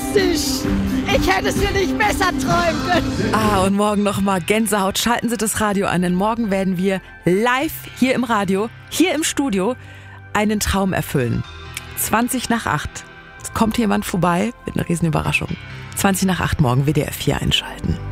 fantastisch. Ich hätte es mir nicht besser träumen können. Und morgen nochmal Gänsehaut. Schalten Sie das Radio an, denn morgen werden wir live hier im Radio, hier im Studio, einen Traum erfüllen. 7:20. Es kommt jemand vorbei mit einer riesen Überraschung. 7:20 morgen WDR 4 einschalten.